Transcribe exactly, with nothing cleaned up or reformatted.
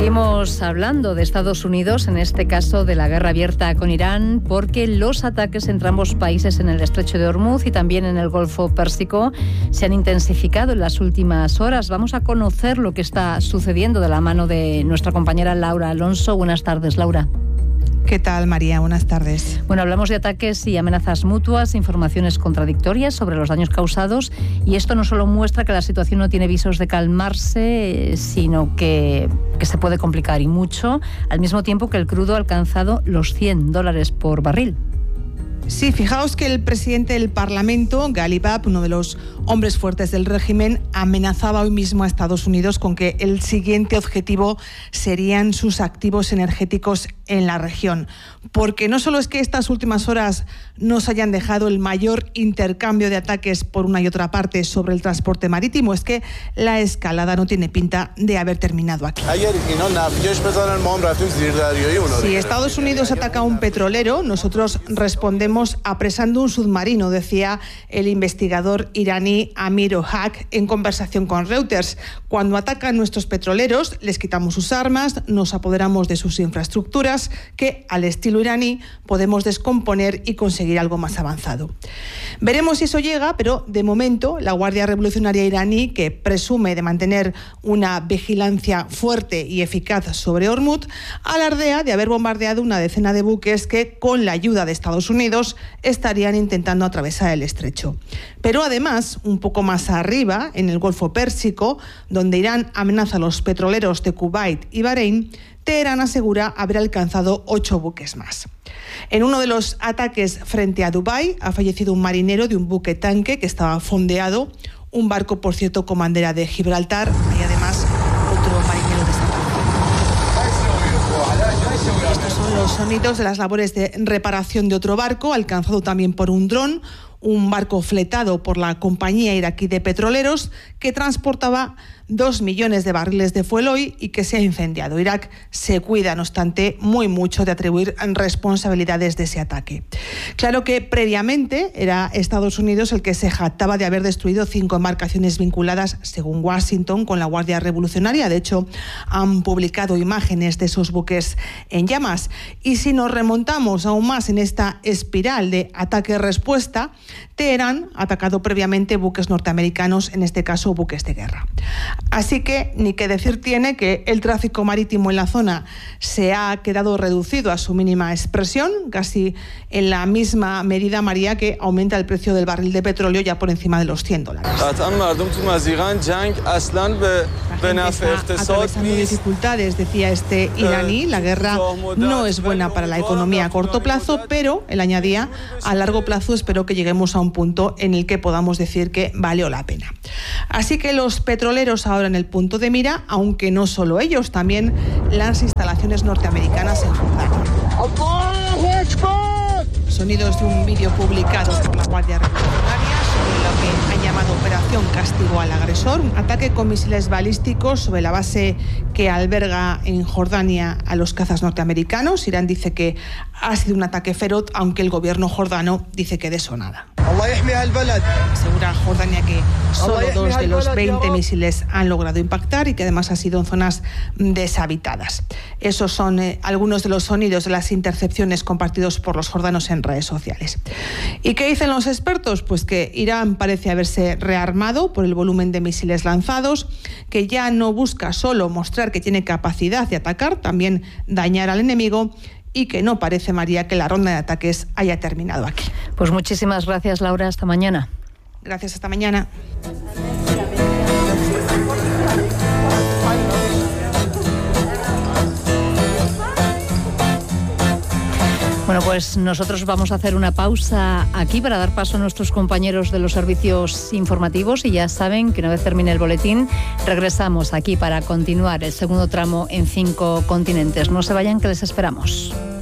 Seguimos hablando de Estados Unidos, en este caso de la guerra abierta con Irán, porque los ataques entre ambos países en el estrecho de Hormuz y también en el Golfo Pérsico se han intensificado en las últimas horas. Vamos a conocer lo que está sucediendo de la mano de nuestra compañera Laura Alonso. Buenas tardes, Laura. ¿Qué tal, María? Buenas tardes. Bueno, hablamos de ataques y amenazas mutuas, informaciones contradictorias sobre los daños causados, y esto no solo muestra que la situación no tiene visos de calmarse, sino que, que se puede complicar y mucho, al mismo tiempo que el crudo ha alcanzado los cien dólares por barril. Sí, fijaos que el presidente del Parlamento, Ghalibab, uno de los hombres fuertes del régimen, amenazaba hoy mismo a Estados Unidos con que el siguiente objetivo serían sus activos energéticos en la región. Porque no solo es que estas últimas horas nos hayan dejado el mayor intercambio de ataques por una y otra parte sobre el transporte marítimo, es que la escalada no tiene pinta de haber terminado aquí. Si Estados Unidos ataca a un petrolero, nosotros respondemos apresando un submarino, decía el investigador iraní Amir Ohak en conversación con Reuters. Cuando atacan nuestros petroleros, les quitamos sus armas, nos apoderamos de sus infraestructuras, que al estilo iraní podemos descomponer y conseguir algo más avanzado. Veremos si eso llega, pero de momento la Guardia Revolucionaria iraní, que presume de mantener una vigilancia fuerte y eficaz sobre Hormuz, alardea de haber bombardeado una decena de buques que, con la ayuda de Estados Unidos, estarían intentando atravesar el estrecho. Pero además, un poco más arriba, en el Golfo Pérsico, donde Irán amenaza a los petroleros de Kuwait y Bahrein, Teherán asegura haber alcanzado ocho buques más. En uno de los ataques frente a Dubái ha fallecido un marinero de un buque tanque que estaba fondeado, un barco, por cierto, con bandera de Gibraltar, y además otro marinero desaparecido. Estos son los sonidos de las labores de reparación de otro barco, alcanzado también por un dron, un barco fletado por la compañía iraquí de petroleros que transportaba dos millones de barriles de fuel oil y que se ha incendiado. Irak se cuida, no obstante, muy mucho de atribuir responsabilidades de ese ataque. Claro que previamente era Estados Unidos el que se jactaba de haber destruido cinco embarcaciones vinculadas, según Washington, con la Guardia Revolucionaria. De hecho, han publicado imágenes de esos buques en llamas. Y si nos remontamos aún más en esta espiral de ataque-respuesta, Teherán ha atacado previamente buques norteamericanos, en este caso buques de guerra. Así que ni que decir tiene que el tráfico marítimo en la zona se ha quedado reducido a su mínima expresión, casi en la misma medida, María, que aumenta el precio del barril de petróleo ya por encima de los cien dólares. La gente está atravesando dificultades, decía este iraní. La guerra no es buena para la economía a corto plazo, pero, él añadía, a largo plazo espero que lleguemos a un punto en el que podamos decir que valió la pena. Así que los petroleros ahora en el punto de mira, aunque no solo ellos, también las instalaciones norteamericanas en Jordania. Sonidos de un vídeo publicado por la Guardia Revolucionaria sobre lo que han llamado Operación Castigo al Agresor, un ataque con misiles balísticos sobre la base que alberga en Jordania a los cazas norteamericanos. Irán dice que ha sido un ataque feroz, aunque el gobierno jordano dice que de eso nada. Asegura Jordania que solo dos de los veinte misiles han logrado impactar y que además ha sido en zonas deshabitadas. Esos son eh, algunos de los sonidos de las intercepciones compartidos por los jordanos en redes sociales. ¿Y qué dicen los expertos? Pues que Irán parece haberse rearmado por el volumen de misiles lanzados, que ya no busca solo mostrar que tiene capacidad de atacar, también dañar al enemigo, y que no parece, María, que la ronda de ataques haya terminado aquí. Pues muchísimas gracias, Laura. Hasta mañana. Gracias, hasta mañana. Bueno, pues nosotros vamos a hacer una pausa aquí para dar paso a nuestros compañeros de los servicios informativos, y ya saben que una vez termine el boletín regresamos aquí para continuar el segundo tramo en Cinco Continentes. No se vayan, que les esperamos.